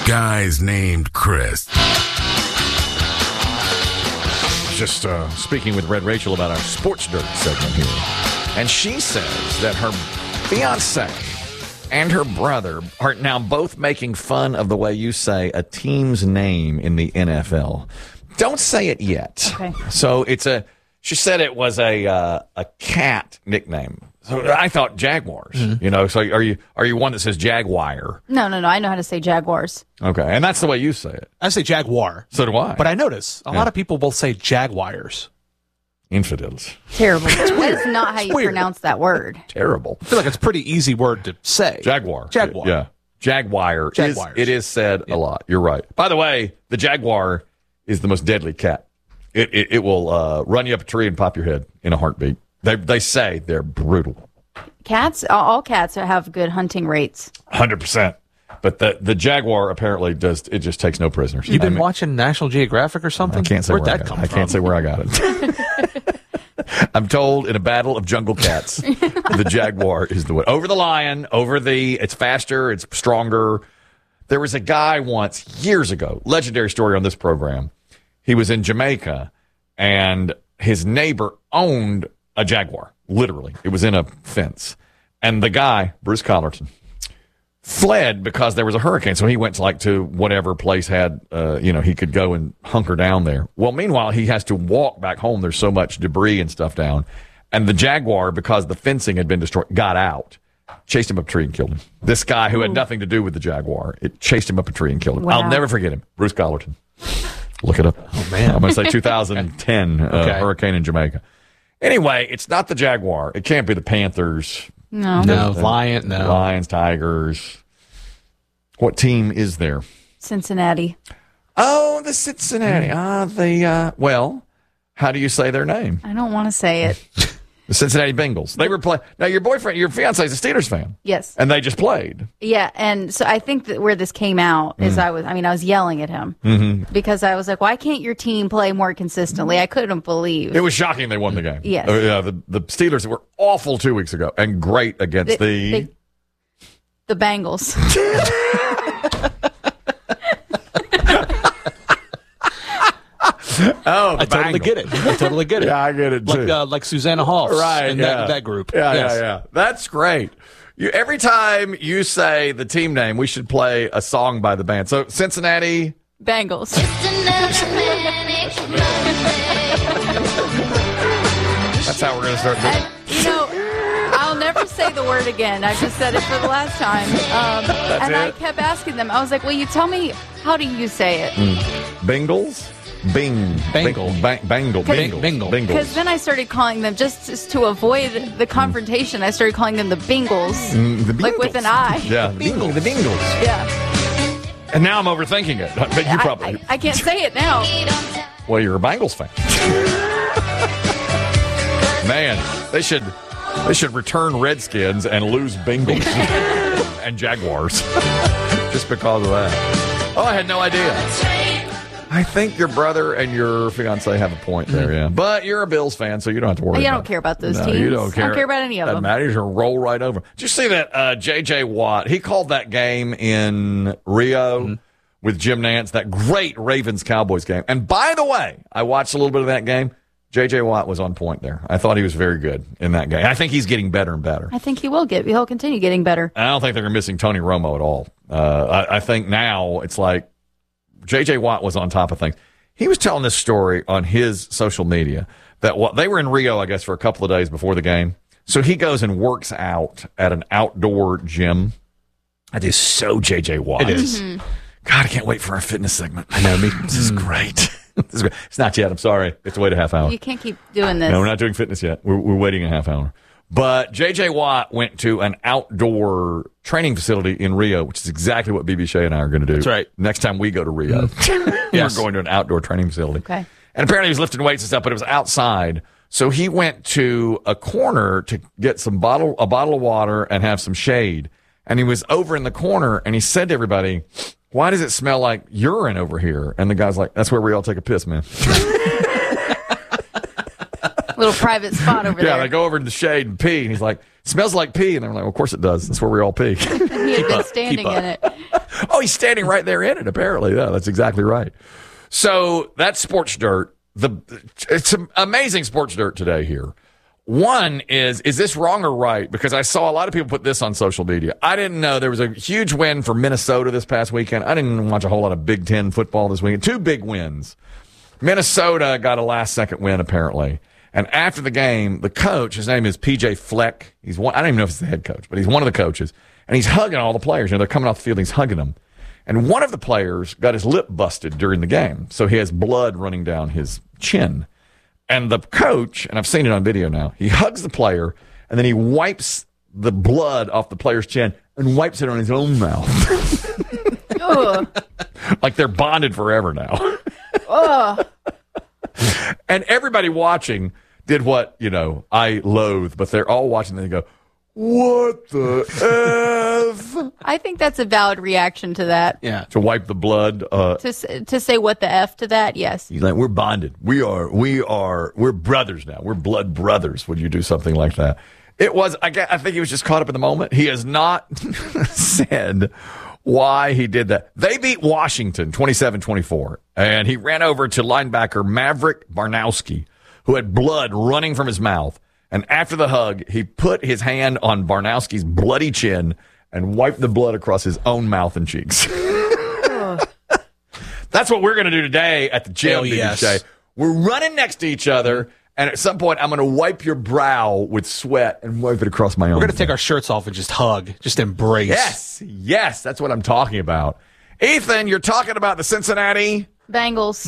Guys named Chris. Just speaking with Red Rachel about our Sports Dirt segment here. And she says that her fiance and her brother are now both making fun of the way you say a team's name in the NFL. Don't say it yet. Okay. So she said it was a cat nickname. So I thought Jaguars, so are you one that says Jaguar? No. I know how to say Jaguars. Okay. And that's the way you say it. I say Jaguar. So do I. But I notice a lot of people will say Jaguars. Infidels. Terrible. That's not how you weird. pronounce that word. Terrible. I feel like it's a pretty easy word to say. Jaguar. Jaguar. Yeah. Jaguar. Jaguars. It is said a lot. You're right. By the way, the Jaguar is the most deadly cat. It will run you up a tree and pop your head in a heartbeat. They say they're brutal. Cats, all cats have good hunting rates. 100%. But the Jaguar apparently just takes no prisoners. You've been watching National Geographic or something? I can't say Where'd where that come I from? can't say where I got it. I'm told in a battle of jungle cats, the Jaguar is the one. Over the lion, it's faster, it's stronger. There was a guy once, years ago, legendary story on this program. He was in Jamaica, and his neighbor owned a Jaguar, literally. It was in a fence. And the guy, Bruce Collerton, fled because there was a hurricane. So he went to whatever place had, he could go and hunker down there. Well, meanwhile, he has to walk back home. There's so much debris and stuff down. And the Jaguar, because the fencing had been destroyed, got out, chased him up a tree and killed him. This guy who had nothing to do with the Jaguar, it chased him up a tree and killed him. Wow. I'll never forget him. Bruce Collerton. Look it up. Oh, man. I'm going to say 2010 hurricane in Jamaica. Anyway, it's not the Jaguar. It can't be the Panthers. No. No, Lion, no. Lions, Tigers. What team is there? Cincinnati. Oh, the Cincinnati. How do you say their name? I don't want to say it. The Cincinnati Bengals. They were playing. Now, your fiance is a Steelers fan. Yes. And they just played. Yeah, and so I think that where this came out is I was yelling at him because I was like, why can't your team play more consistently? I couldn't believe. It was shocking they won the game. Yes. The Steelers were awful 2 weeks ago and great against the Bengals. Oh, I totally get it. Yeah, I get it too. Like Susanna Hoffs Right, and yeah. that group. Yeah, Yes. yeah. That's great. Every time you say the team name, we should play a song by the band. So, Cincinnati. Bengals. That's how we're going to start doing it. I'll never say the word again. I just said it for the last time. And I kept asking them. I was like, will you tell me, how do you say it? Bengals? Bengal. Bengal. Because then I started calling them, just to avoid the confrontation, I started calling them the Bengals. The Bengals. Like with an I. Yeah, the Bengals. Yeah. And now I'm overthinking it. But you probably. I can't say it now. Well, you're a Bengals fan. Man, they should return Redskins and lose Bengals and Jaguars just because of that. Oh, I had no idea. I think your brother and your fiance have a point there, yeah. But you're a Bills fan, so you don't have to worry. I don't care about those teams. You don't care. I don't care about any of them. Doesn't matter. You just roll right over. Did you see that J.J. Watt? He called that game in Rio with Jim Nantz, that great Ravens-Cowboys game. And by the way, I watched a little bit of that game. J.J. Watt was on point there. I thought he was very good in that game. I think he's getting better and better. I think he'll continue getting better. I don't think they're missing Tony Romo at all. I think now it's like J.J. Watt was on top of things. He was telling this story on his social media that they were in Rio, I guess, for a couple of days before the game. So he goes and works out at an outdoor gym. That is so J.J. Watt. It is. Mm-hmm. God, I can't wait for our fitness segment. I know, me. This is great. It's not yet. I'm sorry. It's wait a half hour. You can't keep doing this. No, we're not doing fitness yet. We're waiting a half hour. But J.J. Watt went to an outdoor training facility in Rio, which is exactly what BB Shea and I are going to do. That's right. Next time we go to Rio, Yes. we're going to an outdoor training facility. Okay. And apparently he was lifting weights and stuff, but it was outside. So he went to a corner to get a bottle of water and have some shade. And he was over in the corner, and he said to everybody, "Why does it smell like urine over here?" And the guy's like, "That's where we all take a piss, man." Little private spot over Yeah, there. they go over in the shade and pee. And he's like, "It smells like pee." And they're like, "Well, of course it does. That's where we all pee." He had been standing in it. Oh, he's standing right there in it, apparently. Yeah, that's exactly right. So that's Sports Dirt. It's some amazing Sports Dirt today here. One is this wrong or right? Because I saw a lot of people put this on social media. I didn't know there was a huge win for Minnesota this past weekend. I didn't watch a whole lot of Big Ten football this weekend. 2 big wins. Minnesota got a last-second win, apparently. And after the game, the coach, his name is PJ Fleck. I don't even know if he's the head coach, but he's one of the coaches. And he's hugging all the players. They're coming off the field, and he's hugging them. And one of the players got his lip busted during the game. So he has blood running down his chin. And the coach, and I've seen it on video now, he hugs the player, and then he wipes the blood off the player's chin and wipes it on his own mouth. Like they're bonded forever now. And everybody watching did what, I loathe, but they're all watching and they go, what the F? I think that's a valid reaction to that. Yeah. To wipe the blood. To say what the F to that, yes. He's like, we're bonded. We're brothers now. We're blood brothers when you do something like that. I think he was just caught up in the moment. He has not said why he did that. They beat Washington 27-24, and he ran over to linebacker Maverick Barnowski, who had blood running from his mouth. And after the hug, he put his hand on Barnowski's bloody chin and wiped the blood across his own mouth and cheeks. That's what we're going to do today at the gym. Yes. We're running next to each other, and at some point, I'm going to wipe your brow with sweat and wipe it across my own. We're going to take our shirts off and just hug, just embrace. Yes, that's what I'm talking about. Ethan, you're talking about the Cincinnati Bengals.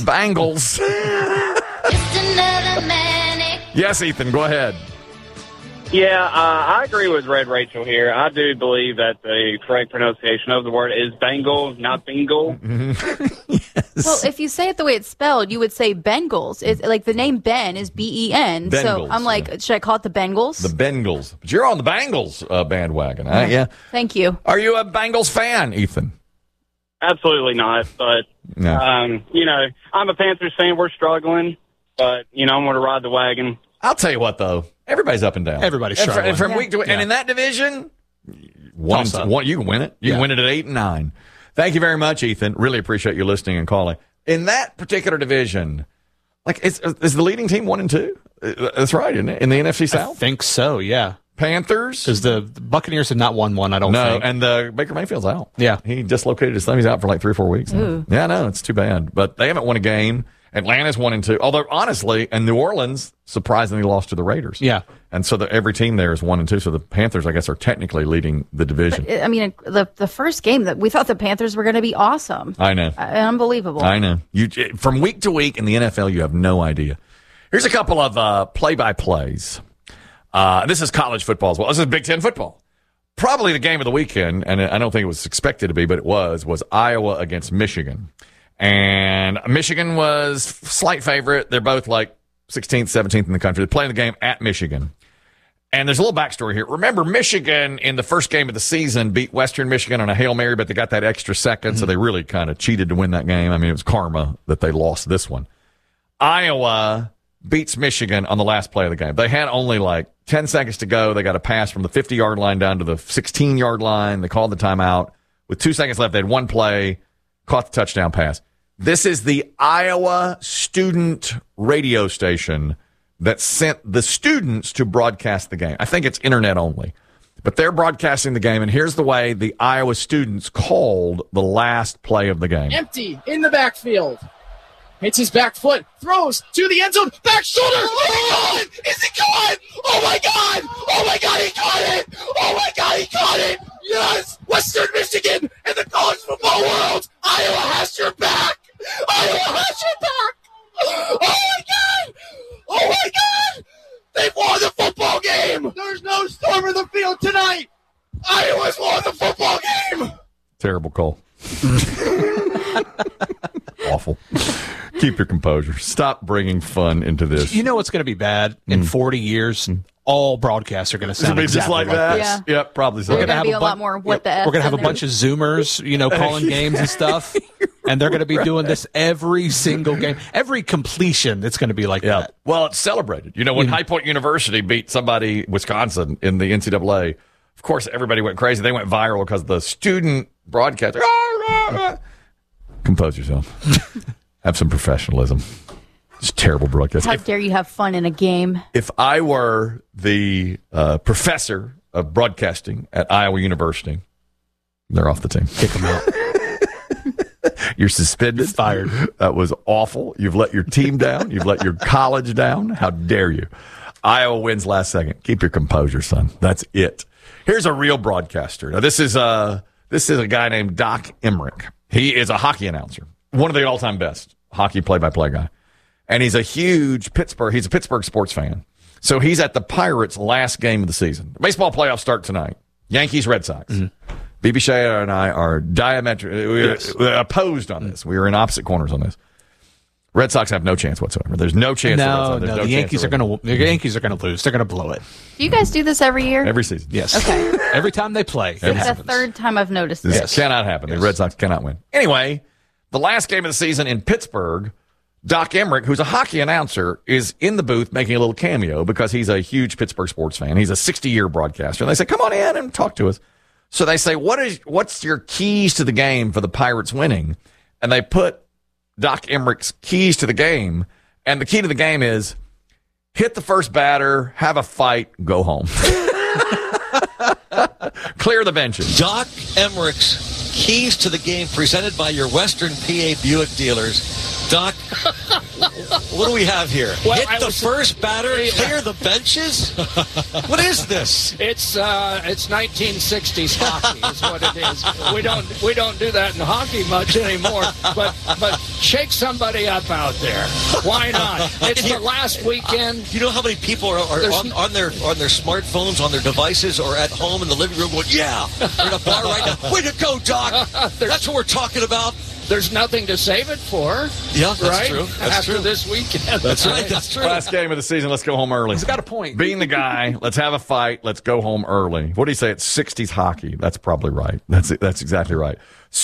Just another manic. Yes, Ethan, go ahead. Yeah, I agree with Red Rachel here. I do believe that the correct pronunciation of the word is Bengals, not Bengal. Well, if you say it the way it's spelled, you would say Bengals. It's like the name Ben is Ben. So Bengals, I'm like, should I call it the Bengals? The Bengals. But you're on the Bengals bandwagon, huh? Yeah. Thank you. Are you a Bengals fan, Ethan? Absolutely not. But, No. I'm a Panthers fan. We're struggling. But, I'm going to ride the wagon. I'll tell you what, though. Everybody's up and down. Everybody's And struggling. from week to week. Yeah. And in that division, Toss up. you can win it. You can win it at 8 and 9. Thank you very much, Ethan. Really appreciate you listening and calling. In that particular division, is the leading team 1 and 2? That's right, isn't it? In the NFC I South? think so, yeah. Panthers? Because the Buccaneers have not won one, I don't think. And Baker Mayfield's out. Yeah. He dislocated his thumb. He's out for like 3 or 4 weeks. Ooh. Yeah, no, it's too bad. But they haven't won a game. Atlanta's 1 and 2. Although, honestly, and New Orleans surprisingly lost to the Raiders. Yeah. And so every team there is 1 and 2. So the Panthers, I guess, are technically leading the division. I mean, the first game that we thought the Panthers were going to be awesome. I know. Unbelievable. I know. From week to week in the NFL, you have no idea. Here's a couple of play-by-plays. This is college football as well. This is Big Ten football. Probably the game of the weekend, and I don't think it was expected to be, but it was Iowa against Michigan. And Michigan was slight favorite. They're both like 16th, 17th in the country. They're playing the game at Michigan. And there's a little backstory here. Remember, Michigan in the first game of the season beat Western Michigan on a Hail Mary, but they got that extra second, so they really kind of cheated to win that game. I mean, it was karma that they lost this one. Iowa beats Michigan on the last play of the game. They had only like 10 seconds to go. They got a pass from the 50-yard line down to the 16-yard line. They called the timeout. With 2 seconds left, they had one play, caught the touchdown pass. This is the Iowa student radio station that sent the students to broadcast the game. I think it's internet only. But they're broadcasting the game, and here's the way the Iowa students called the last play of the game. Empty in the backfield. Hits his back foot. Throws to the end zone. Back shoulder. Oh my God! Is it gone? Oh my God! Oh my God! He caught it! Oh my God! He caught it! Yes! Western Michigan and the college football world. Iowa has your back. Iowa has your back. Oh my God! Oh my God! They've won the football game. There's no storm in the field tonight. Iowa's won the football game. Terrible call. Awful. Keep your composure. Stop bringing fun into this. You know what's going to be bad? In 40 years, all broadcasts are going to It's sound gonna be just exactly like that. Yeah. Yep, probably so. There's going have to be a a bun- lot more what the F. We're going to have a bunch of Zoomers, calling games and stuff. And they're going to be doing this every single game. Every completion, it's going to be like that. Well, it's celebrated. When High Point University beat somebody, Wisconsin, in the NCAA Of course, everybody went crazy. They went viral because the student broadcaster. Compose yourself. Have some professionalism. It's terrible broadcast. How dare you have fun in a game? If I were the professor of broadcasting at Iowa University, they're off the team. Kick them out. You're suspended. Fired. That was awful. You've let your team down. You've let your college down. How dare you? Iowa wins last second. Keep your composure, son. That's it. Here's a real broadcaster. Now, this is a guy named Doc Emmerich. He is a hockey announcer, one of the all-time best hockey play-by-play guy. And he's a huge Pittsburgh sports fan. So he's at the Pirates' last game of the season. The baseball playoffs start tonight. Yankees, Red Sox. Mm-hmm. BB Shea and I are we're opposed on this. We are in opposite corners on this. Red Sox have no chance whatsoever. There's no chance. No, the Yankees are going to. The Yankees are going to lose. They're going to blow it. Do you guys do this every year? Every season. Yes. Okay. Every time they play. It's the third time I've noticed this. Yes. Cannot happen. Yes. The Red Sox cannot win. Anyway, the last game of the season in Pittsburgh, Doc Emmerich, who's a hockey announcer, is in the booth making a little cameo because he's a huge Pittsburgh sports fan. He's a 60-year broadcaster. And they say, come on in and talk to us. So they say, what's your keys to the game for the Pirates winning? And they put Doc Emmerich's keys to the game. And the key to the game is hit the first batter, have a fight, go home. Clear the benches. Doc Emmerich's keys to the game presented by your Western PA Buick dealers. Doc, what do we have here? Well, hit the first batter, clear the benches? What is this? It's 1960s hockey is what it is. We don't do that in hockey much anymore. But shake somebody up out there. Why not? It's the last weekend. You know how many people are on their smartphones, on their devices, or at home in the living room going, yeah, we're in a bar right now. Way to go, Doc. That's what we're talking about. There's nothing to save it for. Yeah, that's right? true. That's After true. this weekend. That's right. That's true. Last game of the season. Let's go home early. He's got a point. Being the guy, let's have a fight. Let's go home early. What do you say? It's 60s hockey. That's probably right. That's exactly right.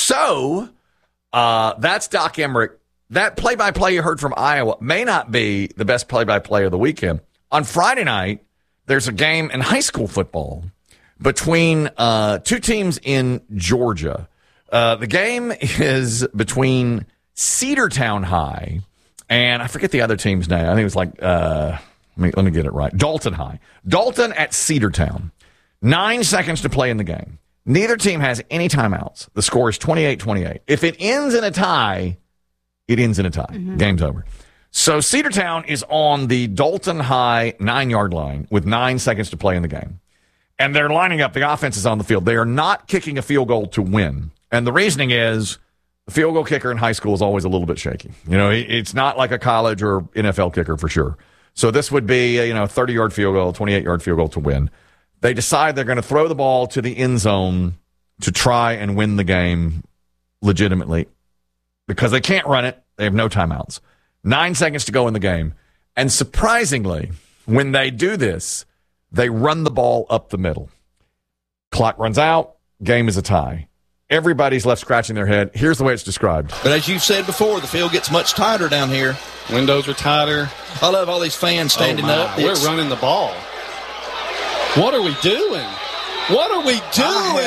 So that's Doc Emmerich. That play-by-play you heard from Iowa may not be the best play-by-play of the weekend. On Friday night, there's a game in high school football between two teams in Georgia. The game is between Cedartown High and I forget the other team's name. I think it was like, let me get it right. Dalton High. Dalton at Cedartown. 9 seconds to play in the game. Neither team has any timeouts. The score is 28-28. If it ends in a tie, it ends in a tie. Mm-hmm. Game's over. So Cedartown is on the Dalton High 9-yard line with 9 seconds to play in the game. And they're lining up. The offense is on the field. They are not kicking a field goal to win. And the reasoning is the field goal kicker in high school is always a little bit shaky. You know, it's not like a college or NFL kicker for sure. So this would be a 30-yard field goal, 28-yard field goal to win. They decide they're going to throw the ball to the end zone to try and win the game legitimately because they can't run it. They have no timeouts. 9 seconds to go in the game. And surprisingly, when they do this, they run the ball up the middle. Clock runs out. Game is a tie. Everybody's left scratching their head. Here's the way it's described. But as you've said before, the field gets much tighter down here. Windows are tighter. I love all these fans standing up. We're running the ball. What are we doing? What are we doing?